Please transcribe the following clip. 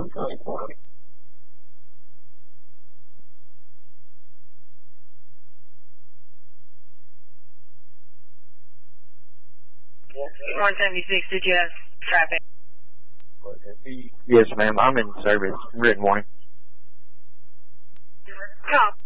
176, did you have traffic? Yes, ma'am. I'm in service. Written warning. Cop.